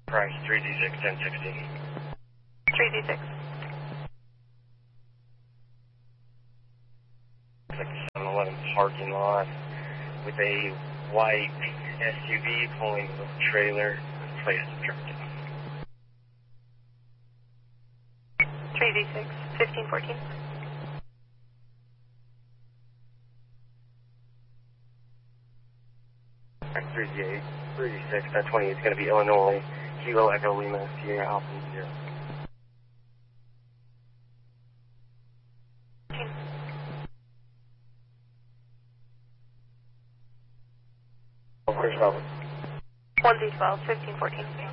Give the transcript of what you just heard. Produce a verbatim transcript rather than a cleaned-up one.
Price three D six, ten sixty. three D six. Like a seven eleven parking lot with a white S U V pulling with a trailer with plates obstructed. three D six, fifteen fourteen. three D eight, three D six, ten twenty is going to be Illinois, Kilo Echo Lima, Sierra Alpha Zero. Where's Melvin? one D twelve, fifteen fourteen.